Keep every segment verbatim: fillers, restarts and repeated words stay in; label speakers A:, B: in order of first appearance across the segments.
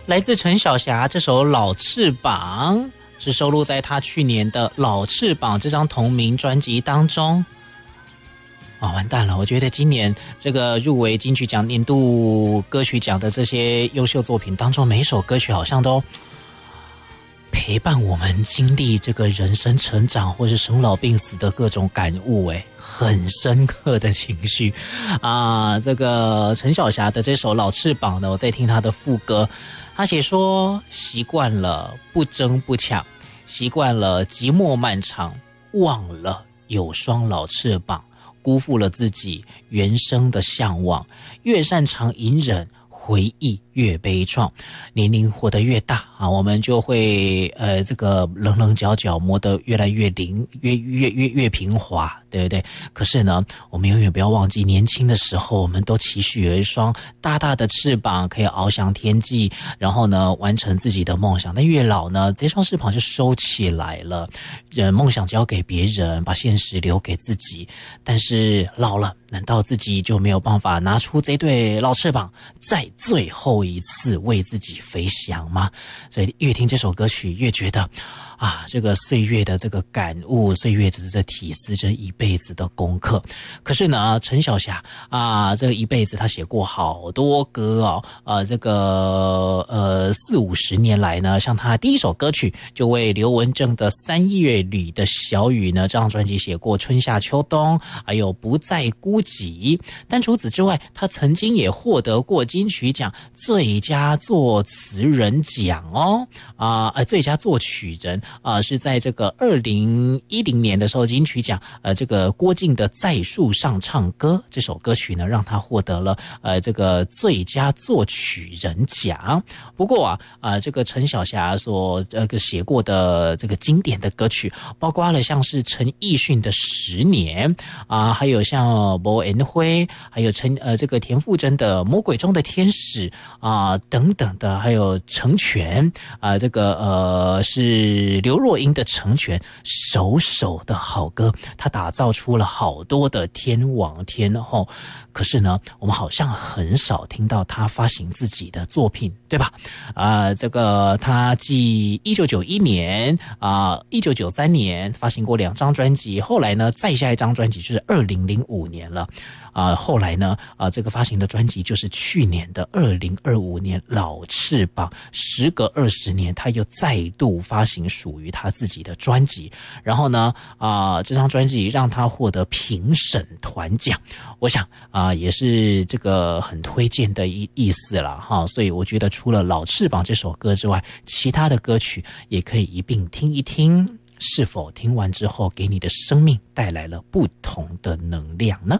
A: 来自陈小霞这首《老翅膀》是收录在她去年的《老翅膀》这张同名专辑当中。啊，完蛋了！我觉得今年这个入围金曲奖年度歌曲奖的这些优秀作品当中，每一首歌曲好像都陪伴我们经历这个人生成长或是生老病死的各种感悟，诶，很深刻的情绪啊！这个陈小霞的这首《老翅膀》呢，我在听她的副歌，她写说习惯了不争不抢，习惯了寂寞漫长，忘了有双老翅膀，辜负了自己原生的向往，越擅长隐忍，回忆越悲怆，年龄活得越大啊，我们就会呃这个棱棱角角磨得越来越灵，越越越越平滑，对不对？可是呢，我们永远不要忘记，年轻的时候我们都期许有一双大大的翅膀，可以翱翔天际，然后呢完成自己的梦想。但越老呢，这双翅膀就收起来了，人梦想交给别人，把现实留给自己。但是老了，难道自己就没有办法拿出这对老翅膀，在最后一次为自己飞翔吗？所以越听这首歌曲越觉得啊，这个岁月的这个感悟，岁月的这体思，这一辈子的功课。可是呢，陈小霞啊，这一辈子她写过好多歌哦，呃，这个呃四五十年来呢，像她第一首歌曲就为刘文正的《三月里的小雨》呢这张专辑写过春夏秋冬，还有不再孤寂。但除此之外，她曾经也获得过金曲奖最佳作词人奖哦，啊、呃，最佳作曲人。啊、呃，是在这个二零一零年的时候，金曲奖呃，这个郭靖的《在树上唱歌》这首歌曲呢，让他获得了呃这个最佳作曲人奖。不过啊啊、呃，这个陈小霞所呃写过的这个经典的歌曲，包括了像是陈奕迅的《十年》啊、呃，还有像莫恩辉，还有陈呃这个田馥甄的《魔鬼中的天使》啊、呃、等等的，还有成全啊、呃，这个呃是。刘若英的《成全》，首首的好歌，她打造出了好多的天王天后。可是呢，我们好像很少听到她发行自己的作品，对吧？啊、呃，这个她继一九九一年啊，一九九三年发行过两张专辑，后来呢，再下一张专辑就是二零零五年了。啊、呃，后来呢，啊、呃，这个发行的专辑就是去年的二零二五年《老翅膀》，时隔二十年，他又再度发行属于他自己的专辑。然后呢，啊、呃，这张专辑让他获得评审团奖，我想啊、呃，也是这个很推荐的意意思了哈。所以我觉得除了《老翅膀》这首歌之外，其他的歌曲也可以一并听一听，是否听完之后给你的生命带来了不同的能量呢？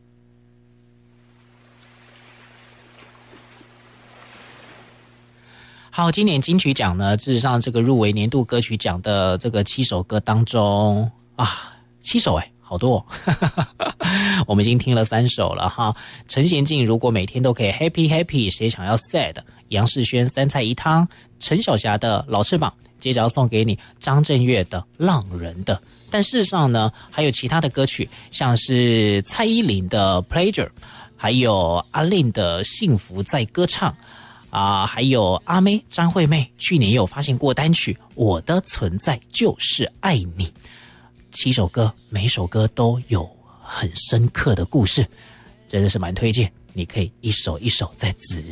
A: 好，今年金曲奖呢，事实上这个入围年度歌曲奖的这个七首歌当中啊，七首诶，好多哦我们已经听了三首了哈。陈娴静如果每天都可以 happy happy， 谁想要 sad？ 杨世轩三菜一汤，陈小霞的老翅膀，接着要送给你张震岳的浪人的。但事实上呢，还有其他的歌曲，像是蔡依林的 Pleasure， 还有阿令的幸福在歌唱啊、呃，还有阿妹张惠妹去年也有发行过单曲《我的存在就是爱你》。七首歌，每首歌都有很深刻的故事，真的是蛮推荐，你可以一首一首再仔